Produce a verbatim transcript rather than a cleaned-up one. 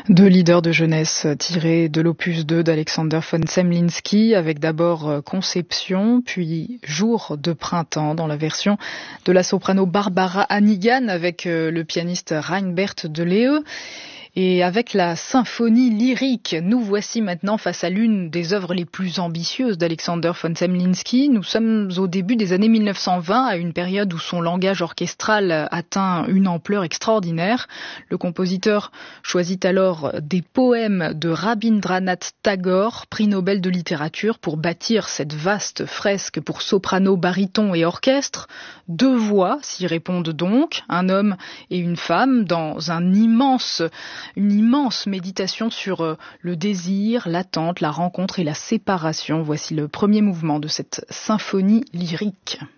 Deux leaders de jeunesse tirés de l'opus deux d'Alexander von Zemlinsky, avec d'abord Conception, puis Jour de printemps dans la version de la soprano Barbara Hannigan avec le pianiste Reinbert de Leeuw. Et avec la symphonie lyrique, nous voici maintenant face à l'une des œuvres les plus ambitieuses d'Alexander von Zemlinsky. Nous sommes au début des années mille neuf cent vingt, à une période où son langage orchestral atteint une ampleur extraordinaire. Le compositeur choisit alors des poèmes de Rabindranath Tagore, prix Nobel de littérature, pour bâtir cette vaste fresque pour soprano, baryton et orchestre. Deux voix s'y répondent donc, un homme et une femme, dans un immense... Une immense méditation sur le désir, l'attente, la rencontre et la séparation. Voici le premier mouvement de cette symphonie lyrique.